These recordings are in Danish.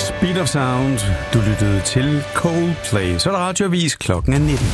Speed of Sound. Du lyttede til Coldplay. Så er der radioavis, klokken er 19.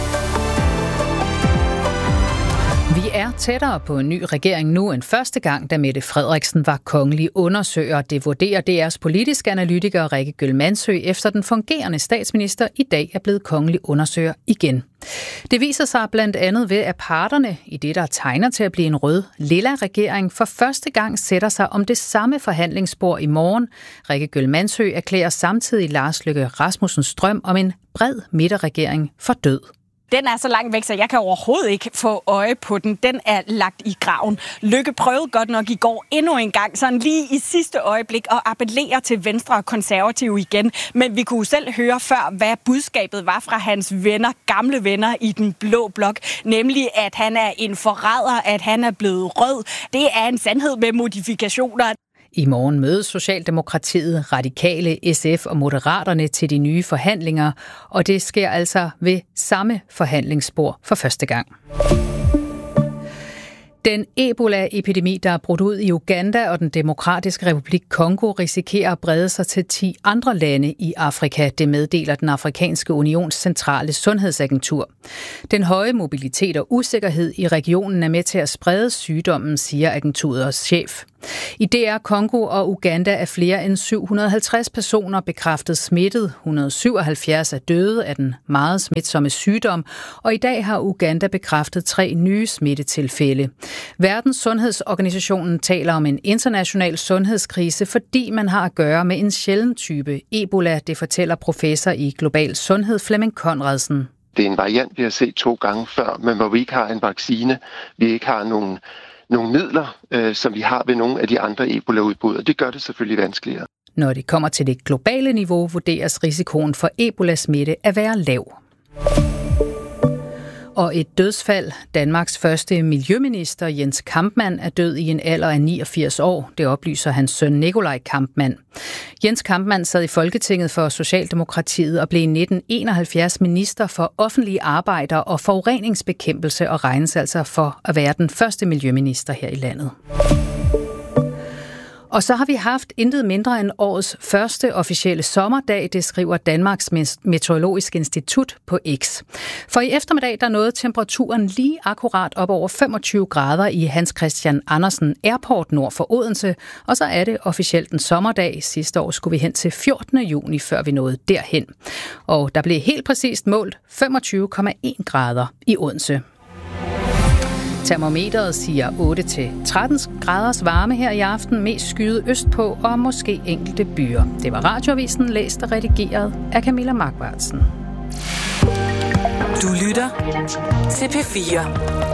Vi er tættere på en ny regering nu end første gang, da Mette Frederiksen var kongelig undersøger. Det vurderer DR's politiske analytiker Rikke Gøll-Mandsø, efter den fungerende statsminister i dag er blevet kongelig undersøger igen. Det viser sig blandt andet ved, at parterne i det, der tegner til at blive en rød-lilla regering, for første gang sætter sig om det samme forhandlingsbord i morgen. Rikke Gøll-Mandsø erklærer samtidig Lars Løkke Rasmussens drøm om en bred midterregering for død. Den er så langt væk, så jeg kan overhovedet ikke få øje på den. Den er lagt i graven. Løkke prøvede godt nok i går endnu en gang, sådan lige i sidste øjeblik, at appellere til Venstre og Konservative igen. Men vi kunne selv høre før, hvad budskabet var fra hans venner, gamle venner i den blå blok. Nemlig, at han er en forræder, at han er blevet rød. Det er en sandhed med modifikationer. I morgen mødes Socialdemokratiet, Radikale, SF og Moderaterne til de nye forhandlinger, og det sker altså ved samme forhandlingsbord for første gang. Den Ebola-epidemi, der er brudt ud i Uganda og den Demokratiske Republik Kongo, risikerer at brede sig til 10 andre lande i Afrika. Det meddeler den Afrikanske Unions centrale sundhedsagentur. Den høje mobilitet og usikkerhed i regionen er med til at sprede sygdommen, siger agenturets chef. I DR Kongo og Uganda er flere end 750 personer bekræftet smittet. 177 er døde af den meget smitsomme sygdom, og i dag har Uganda bekræftet 3 nye smittetilfælde. Verdens Sundhedsorganisationen taler om en international sundhedskrise, fordi man har at gøre med en sjælden type Ebola, det fortæller professor i global sundhed Flemming Conradsen. Det er en variant, vi har set 2 gange før, men hvor vi ikke har en vaccine, vi ikke har nogle midler, som vi har ved nogle af de andre Ebola-udbrud, og det gør det selvfølgelig vanskeligere. Når det kommer til det globale niveau, vurderes risikoen for Ebola-smitte at være lav. Og et dødsfald. Danmarks første miljøminister Jens Kampmann er død i en alder af 89 år. Det oplyser hans søn Nikolaj Kampmann. Jens Kampmann sad i Folketinget for Socialdemokratiet og blev i 1971 minister for offentlige arbejder og forureningsbekæmpelse og regnes altså for at være den første miljøminister her i landet. Og så har vi haft intet mindre end årets første officielle sommerdag, det skriver Danmarks Meteorologiske Institut på X. For i eftermiddag der nåede temperaturen lige akkurat op over 25 grader i Hans Christian Andersen Airport nord for Odense, og så er det officielt en sommerdag. Sidste år skulle vi hen til 14. juni, før vi nåede derhen. Og der blev helt præcist målt 25,1 grader i Odense. Termometeret siger 8-13 graders varme her i aften, mest skyet østpå og måske enkelte byer. Det var Radioavisen, læst og redigeret af Camilla Markvartsen. Du lytter til P4.